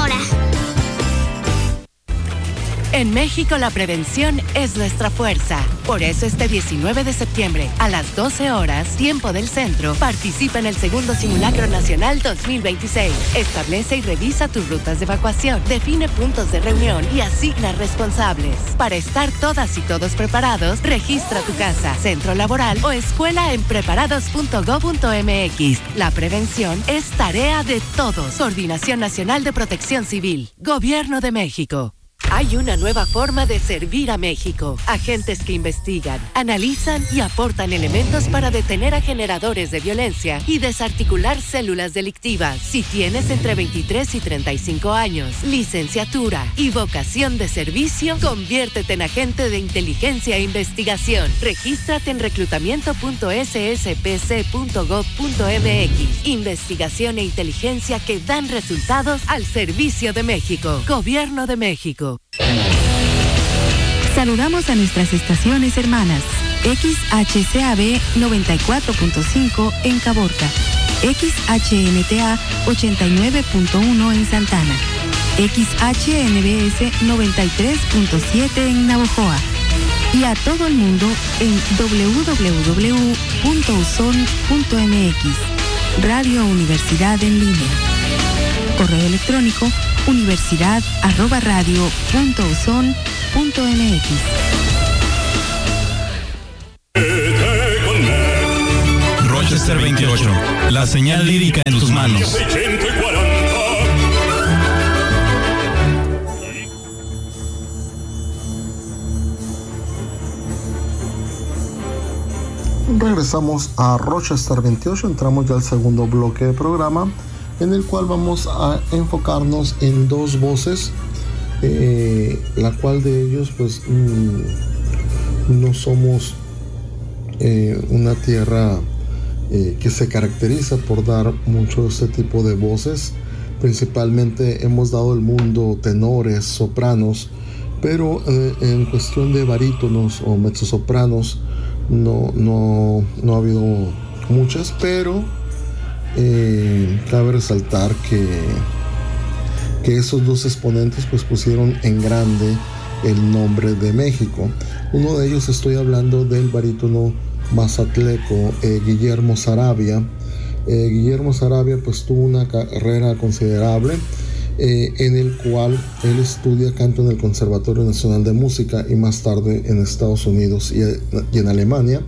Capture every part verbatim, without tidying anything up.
ahora. En México la prevención es nuestra fuerza. Por eso este diecinueve de septiembre a las doce horas, tiempo del centro, participa en el segundo Simulacro Nacional dos mil veintiséis. Establece y revisa tus rutas de evacuación, define puntos de reunión y asigna responsables. Para estar todas y todos preparados, registra tu casa, centro laboral o escuela en preparados punto gob punto eme equis. La prevención es tarea de todos. Coordinación Nacional de Protección Civil. Gobierno de México. Hay una nueva forma de servir a México. Agentes que investigan, analizan y aportan elementos para detener a generadores de violencia y desarticular células delictivas. Si tienes entre veintitrés y treinta y cinco años, licenciatura y vocación de servicio, conviértete en agente de inteligencia e investigación. Regístrate en reclutamiento punto ese ese pe ce punto gob punto eme equis. Investigación e inteligencia que dan resultados al servicio de México. Gobierno de México. Saludamos a nuestras estaciones hermanas. X H C A B noventa y cuatro punto cinco en Caborca, X H N T A ochenta y nueve punto uno en Santana, X H N B S noventa y tres punto siete en Navojoa y a todo el mundo en doble u doble u doble u punto u s o n punto eme equis. Radio Universidad en línea. Correo electrónico universidad arroba radio punto uson punto eme equis. Rochester veintiocho, la señal lírica en tus manos. Regresamos a Rochester veintiocho, entramos ya al segundo bloque de programa, en el cual vamos a enfocarnos en dos voces, eh, la cual de ellos pues mmm, no somos eh, una tierra eh, que se caracteriza por dar mucho este tipo de voces. Principalmente hemos dado al mundo tenores, sopranos, pero eh, en cuestión de barítonos o mezzosopranos no, no, no ha habido muchas, pero Eh, cabe resaltar que, que esos dos exponentes pues pusieron en grande el nombre de México. Uno de ellos, estoy hablando del barítono mazatleco eh, Guillermo Saravia. eh, Guillermo Saravia pues tuvo una carrera considerable eh, en el cual él estudia canto en el Conservatorio Nacional de Música y más tarde en Estados Unidos y, y en Alemania.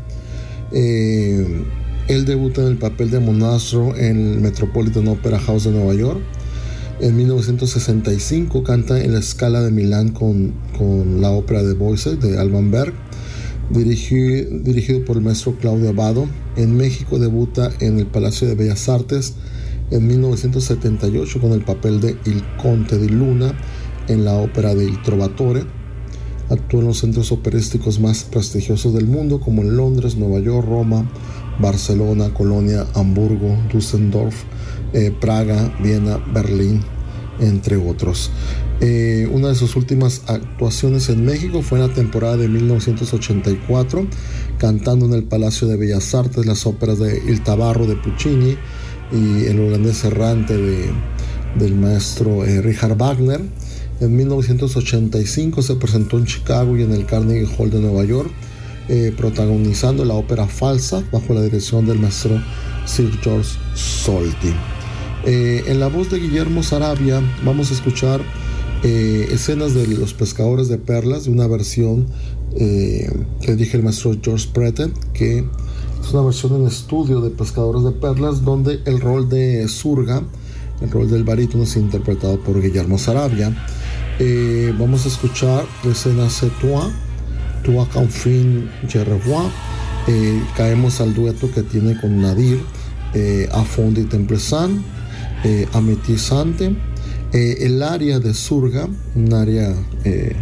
eh, Él debuta en el papel de Monastro en el Metropolitan Opera House de Nueva York. En mil novecientos sesenta y cinco canta en la Scala de Milán con, con la ópera de Voices de Alban Berg, dirigido, dirigido por el maestro Claudio Abbado. En México debuta en el Palacio de Bellas Artes en mil novecientos setenta y ocho con el papel de Il Conte di Luna en la ópera de Il Trovatore. Actuó en los centros operísticos más prestigiosos del mundo, como en Londres, Nueva York, Roma, Barcelona, Colonia, Hamburgo, Düsseldorf, eh, Praga, Viena, Berlín, entre otros. Eh, una de sus últimas actuaciones en México fue en la temporada de mil novecientos ochenta y cuatro, cantando en el Palacio de Bellas Artes las óperas de Il Tabarro de Puccini y El holandés errante de, del maestro eh, Richard Wagner. En mil novecientos ochenta y cinco se presentó en Chicago y en el Carnegie Hall de Nueva York, eh, protagonizando la ópera Falsa bajo la dirección del maestro Sir George Solti. Eh, en la voz de Guillermo Saravia vamos a escuchar eh, escenas de Los Pescadores de Perlas, de una versión eh, que dije el maestro George Pretton, que es una versión en estudio de Pescadores de Perlas, donde el rol de Surga, el rol del barítono, es interpretado por Guillermo Saravia. Eh, vamos a escuchar la escena C'est toi, toi confin je revois. Eh, caemos al dueto que tiene con Nadir, eh, A Fondi Templesant, eh, Ametizante. Eh, el área de Surga, un área eh,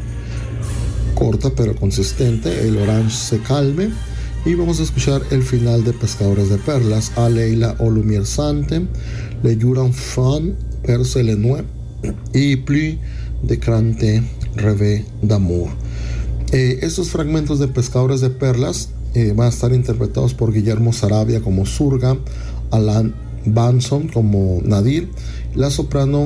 corta pero consistente, El Orange se calme. Y vamos a escuchar el final de Pescadores de Perlas, A Leila o Lumière Sante, Le Jour enfant, Perce le Nuit y Plus de Crante Rêve d'amour. Eh, estos fragmentos de Pescadores de Perlas eh, van a estar interpretados por Guillermo Saravia como Surga, Alan Banson como Nadir, la soprano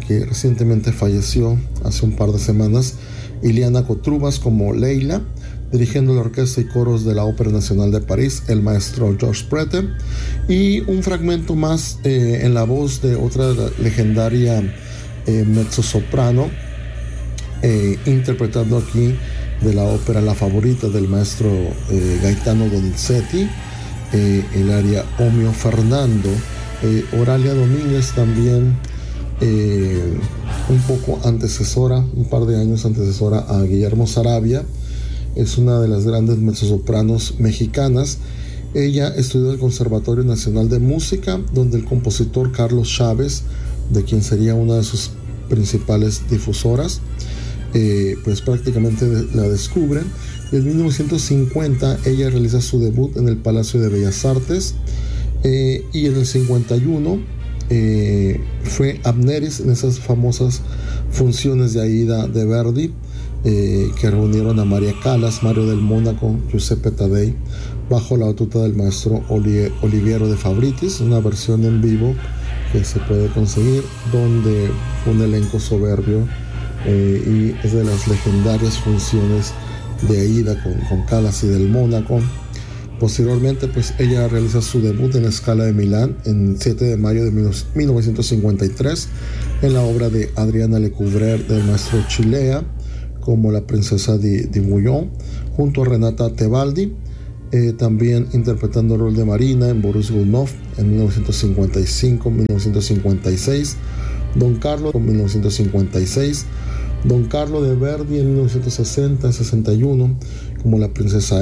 que recientemente falleció hace un par de semanas, Iliana Cotrubas como Leila, dirigiendo la orquesta y coros de la Ópera Nacional de París, el maestro Georges Prete, y un fragmento más eh, en la voz de otra legendaria eh, mezzosoprano, eh, interpretando aquí de la ópera La Favorita del maestro eh, Gaetano Donizetti, eh, el aria O mio Fernando. eh, Oralia Domínguez también, eh, un poco antecesora, un par de años antecesora a Guillermo Saravia, es una de las grandes mezzosopranos mexicanas. Ella estudió en el Conservatorio Nacional de Música, donde el compositor Carlos Chávez, de quien sería una de sus principales difusoras, eh, pues prácticamente la descubren. Y en mil novecientos cincuenta ella realiza su debut en el Palacio de Bellas Artes, eh, y en el cincuenta y uno eh, fue Amneris en esas famosas funciones de Aida de Verdi, Eh, que reunieron a María Callas, Mario del Mónaco, Giuseppe Taddei, bajo la batuta del maestro Oli- Oliviero de Fabritis, una versión en vivo que se puede conseguir, donde un elenco soberbio, eh, y es de las legendarias funciones de Aida con, con Callas y del Mónaco. Posteriormente, pues ella realiza su debut en la Scala de Milán en siete de mayo de mil novecientos cincuenta y tres en la obra de Adriana Lecouvreur del maestro Chilea, como la princesa de, de Bouillon, junto a Renata Tebaldi, eh, también interpretando el rol de Marina en Boris Godunov en mil novecientos cincuenta y cinco a mil novecientos cincuenta y seis, Don Carlo en mil novecientos cincuenta y seis, Don Carlo de Verdi en mil novecientos sesenta a sesenta y uno, como la princesa